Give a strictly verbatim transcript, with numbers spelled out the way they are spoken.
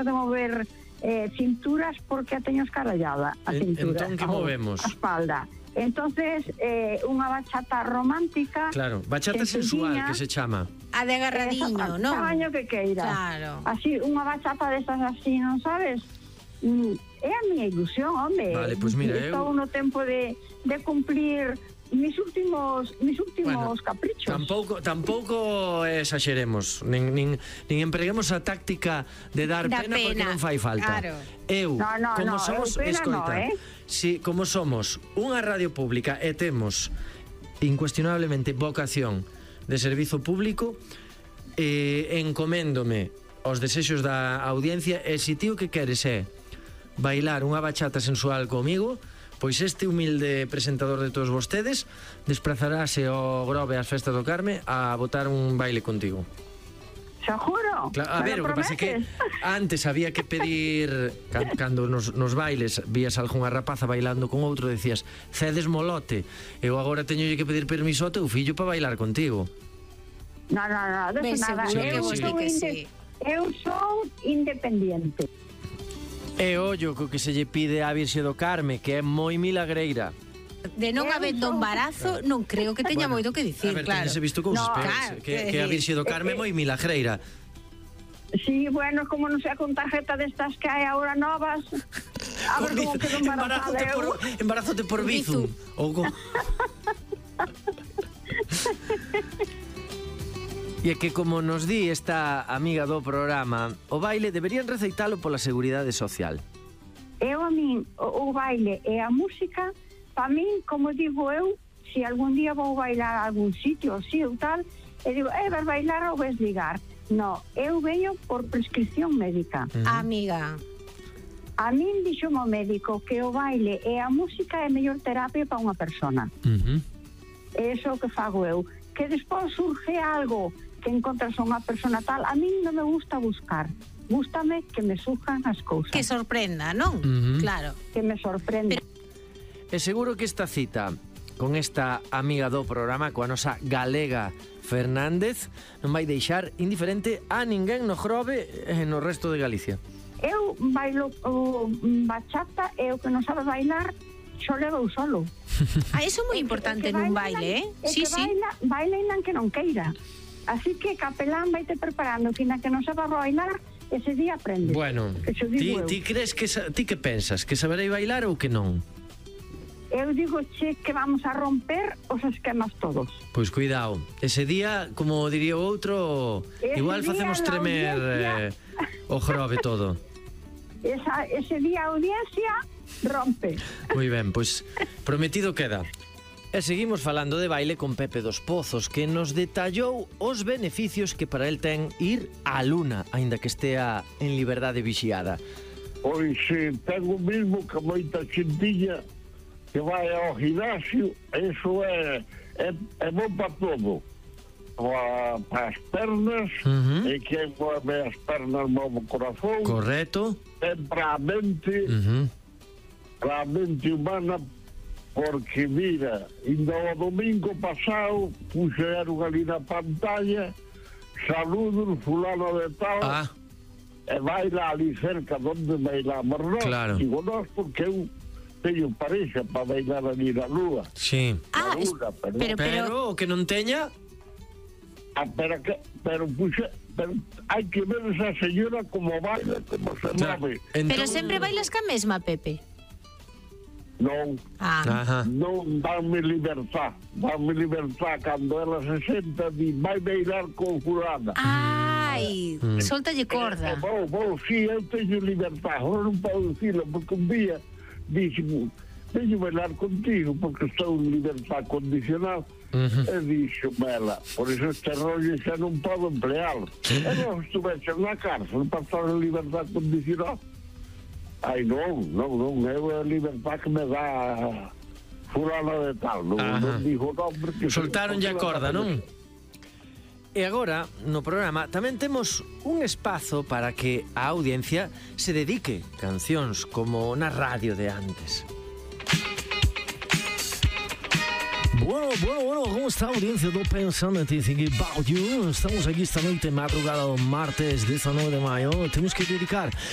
de mover eh, cinturas porque a teño escarallada a en, cintura. Entón que movemos? A espalda. Entonces, eh, unha bachata romántica. Claro, bachata sensual que se chama. A de agarradiño, non? Tamaño que queira. Claro. Así, unha bachata destas así, non sabes? Mm, é a miña ilusión, home. Vale, pois pues mira, estou eu... no tempo de, de cumplir mis últimos mis últimos bueno, caprichos. Tampouco tampouco exageremos, nin, nin, nin empreguemos a táctica de dar da pena, pena porque non fai falta. Claro. Eu, no, no, como no, somos, pena escoita, no, eh? si como somos unha radio pública e temos incuestionablemente vocación de servizo público, eh, encoméndome aos desexos da audiencia, e se ti o que queres é bailar unha bachata sensual comigo, pois este humilde presentador de todos vostedes desplazarase ao Grove ás festas do Carme a botar un baile contigo. Seguro? Claro, a ver, o que pasa é que antes había que pedir, cando nos, nos bailes vías algunha rapaza bailando con outro, decías, cedes molote. Eu agora teño que pedir permiso ao teu fillo para bailar contigo. No, no, no, de Ben, nada. seguro Eu, que vos sou di que inde- sí. eu sou independiente. E ollo co que se lle pide á Virxe do Carme, que é moi milagreira. De non Eu haber son- embarazo, non creo que teña Bueno, moito que dicir, a ver, claro. teñese visto cousas, No, pero claro, que, que que a decir, Virxe do Carme é moi milagreira. Sí, bueno, como non sei con tarjeta destas que hai agora novas. A ver como quedo embarazada Embarazote por, eu. embarazote por Bizum. Ou con... E é que, como nos di esta amiga do programa, o baile deberían receitalo pola seguridade social. Eu a min, o, o baile e a música, pa min, como digo eu, se algún día vou bailar a algún sitio, así ou tal, e digo, eh, vas bailar ou vas ligar? No, eu veño por prescripción médica. Uh-huh. Amiga. A min dixo o médico que o baile e a música é a mellor terapia para unha persona. Uh-huh. É iso que fago eu. Que despois surge algo que encontras unha persona tal, a min non me gusta buscar. Gústame que me surjan as cousas. Que sorprenda, non? Uh-huh. Claro. Que me sorprenda. E seguro que esta cita con esta amiga do programa, coa nosa galega Fernández, non vai deixar indiferente a ninguén no Grove e no resto de Galicia. Eu bailo o bachata e o que non sabe bailar xo leva eu solo. Ah, eso é moi importante nun baile, eh? Sí, sí. Baila, baila ainda que non queira. Así que capelán vaite preparando, que na que non saba bailar, ese día aprende. Bueno, ti, ti crees que sa, ti que pensas, que saberei bailar ou que non? Eu digo che que vamos a romper os esquemas todos. Pois cuidado, ese día, como diría o outro, Ese igual día facemos na tremer eh, o Grove todo. Esa, ese día a audiencia rompe. Moi ben, pois prometido queda. E seguimos falando de baile con Pepe dos Pozos, que nos detallou os beneficios que para el ten ir á luna, aínda que estea en liberdade vixiada. Pois eh, tengo mismo que moita xentilla que vai ao gimnasio, eso é, é, é bom para todo. Para, para as pernas, Uh-huh. e que move as pernas move o corazón. Correcto. É para a mente, Uh-huh. para a mente humana, porque mira, ainda o domingo pasado puxeron ali na pantalla saludos fulano de tal, Ah, e baila ali cerca donde bailamos nós. Claro. Digo nós porque eu teño pareja para bailar ali na lúa. sí. Ah, Na es- luna, perdón. pero, pero, Pero o que non teña, Ah, pero, que, pero, puxe, pero hai que ver esa señora como baila, como se claro, move. pero entón- sempre bailas ca mesma, Pepe. Non, Ah, Ajá. non danme libertad. Danme libertad cando ela se senta di vai bailar con fulana. ai, Mm. soltalle corda. Eh, vou, vou, sí, eu teño libertad. Agora non podo dicilo, porque un día dixo, teño bailar contigo, porque estou en libertad condicional. Uh-huh. E dixo ela, por iso este rollo xa non podo emplealo. E non estuvese na cárcel para estar en libertad condicional. Ai, non, non, non, é a libertad que me dá fulana de tal. Non, Ajá. non digo nombre que... Soltaron a corda, non? E agora, no programa, tamén temos un espazo para que a audiencia se dedique cancións como na radio de antes. Bueno, bueno, bueno, como está a audiencia do Pensando en Ti Thinking About You? Estamos aquí esta noite madrugada do martes dezanove de maio. Temos que dedicar